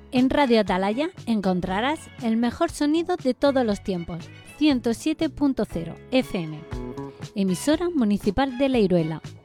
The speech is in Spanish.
En Radio Atalaya encontrarás el mejor sonido de todos los tiempos, 107.0 FM, emisora municipal de La Iruela.